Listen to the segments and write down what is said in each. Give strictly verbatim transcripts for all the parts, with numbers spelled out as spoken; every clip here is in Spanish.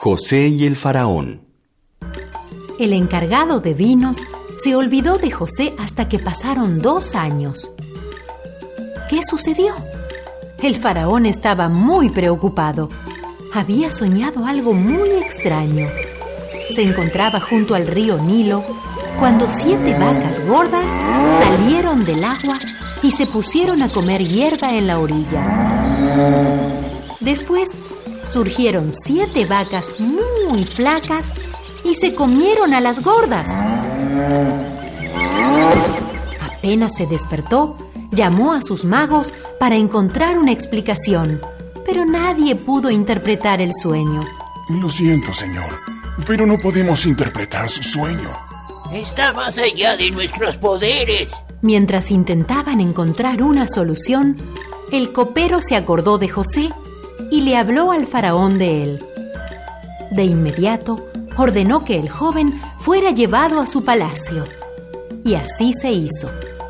José y el faraón. El encargado de vinos se olvidó de José hasta que pasaron dos años. ¿Qué sucedió? El faraón estaba muy preocupado. Había soñado algo muy extraño. Se encontraba junto al río Nilo cuando siete vacas gordas salieron del agua y se pusieron a comer hierba en la orilla. Después surgieron siete vacas muy flacas y se comieron a las gordas. Apenas se despertó, llamó a sus magos para encontrar una explicación, pero nadie pudo interpretar el sueño. Lo siento, señor, pero no podemos interpretar su sueño. Está más allá de nuestros poderes. Mientras intentaban encontrar una solución, el copero se acordó de José y le habló al faraón de él. De inmediato, ordenó que el joven fuera llevado a su palacio. Y así se hizo.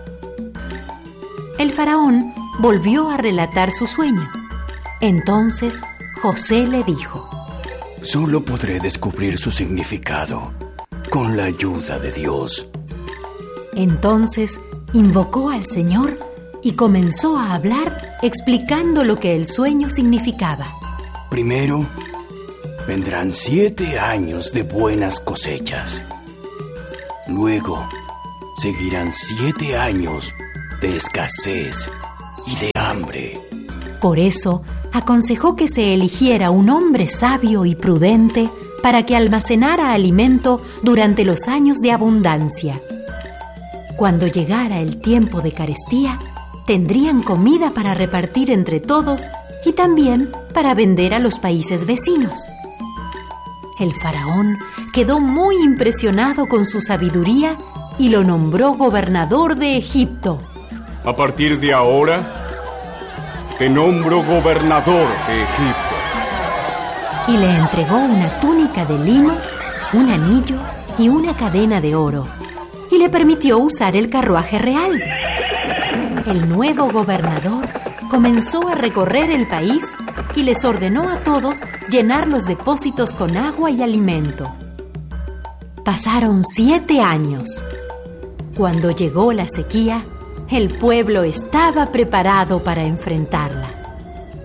El faraón volvió a relatar su sueño. Entonces, José le dijo: Solo podré descubrir su significado con la ayuda de Dios. Entonces, invocó al Señor y comenzó a hablar explicando lo que el sueño significaba. Primero, vendrán siete años de buenas cosechas. Luego, seguirán siete años de escasez y de hambre. Por eso, aconsejó que se eligiera un hombre sabio y prudente para que almacenara alimento durante los años de abundancia. Cuando llegara el tiempo de carestía, tendrían comida para repartir entre todos y también para vender a los países vecinos. El faraón quedó muy impresionado con su sabiduría y lo nombró gobernador de Egipto. A partir de ahora, te nombro gobernador de Egipto. Y le entregó una túnica de lino, un anillo y una cadena de oro, y le permitió usar el carruaje real. El nuevo gobernador comenzó a recorrer el país y les ordenó a todos llenar los depósitos con agua y alimento. Pasaron siete años. Cuando llegó la sequía, el pueblo estaba preparado para enfrentarla.